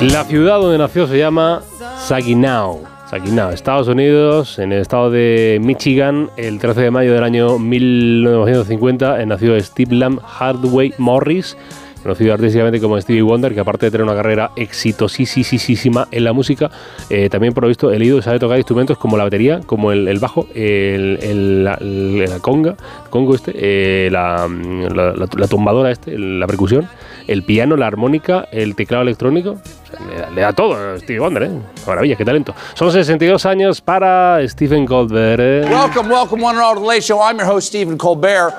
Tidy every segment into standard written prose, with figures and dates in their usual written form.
La ciudad donde nació se llama Saginaw, Estados Unidos, en el estado de Michigan. El 13 de mayo del año 1950 nació Steve Lamb Hardaway Morris, conocido artísticamente como Stevie Wonder, que aparte de tener una carrera exitosísima en la música, también por lo visto he leído que sabe tocar instrumentos como la batería, como el bajo, la conga, la tumbadora, la percusión, el piano, la armónica, el teclado electrónico. O sea, le da todo a Stevie Wonder, maravilla, qué talento. Son 62 años para Stephen Colbert. Welcome one and all to The Late Show. I'm your host, Stephen Colbert.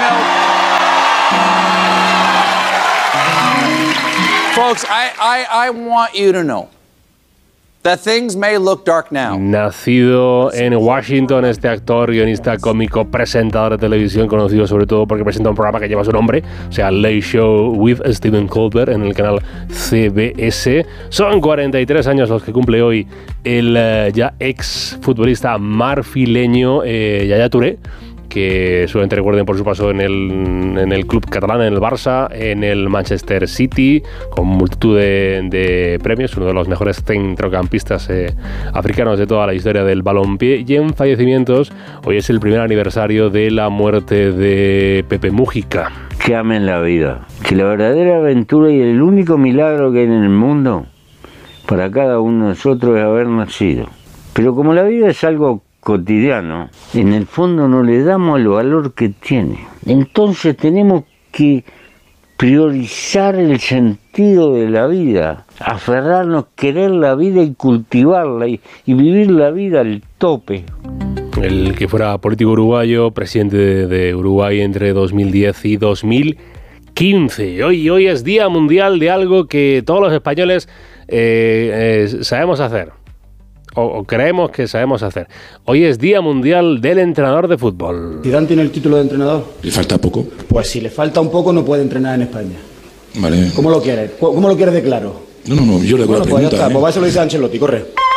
Folks, I want you to know that things may look dark now. Nacido en Washington, este actor, guionista, cómico, presentador de televisión, conocido sobre todo porque presenta un programa que lleva su nombre, o sea, Late Show with Stephen Colbert, en el canal CBS. Son 43 años los que cumple hoy el ya ex futbolista marfileño Yaya Touré, que seguramente recuerden por su paso en el club catalán, en el Barça, en el Manchester City, con multitud de premios, uno de los mejores centrocampistas africanos de toda la historia del balompié. Y en fallecimientos, hoy es el primer aniversario de la muerte de Pepe Mújica. Que amen la vida, que la verdadera aventura y el único milagro que hay en el mundo para cada uno de nosotros es haber nacido. Pero como la vida es algo cotidiano, en el fondo no le damos el valor que tiene. Entonces tenemos que priorizar el sentido de la vida, aferrarnos, querer la vida y cultivarla y vivir la vida al tope. El que fuera político uruguayo, presidente de Uruguay entre 2010 y 2015. Hoy es Día Mundial de algo que todos los españoles sabemos hacer. O creemos que sabemos hacer. Hoy es Día Mundial del Entrenador de Fútbol. ¿Zidane tiene el título de entrenador? ¿Le falta poco? Pues si le falta un poco no puede entrenar en España. Vale. ¿Cómo lo quieres? ¿Cómo lo quieres de claro? No, yo le hago la pregunta. Pues ya está, pues va, se lo dice a Ancelotti, corre.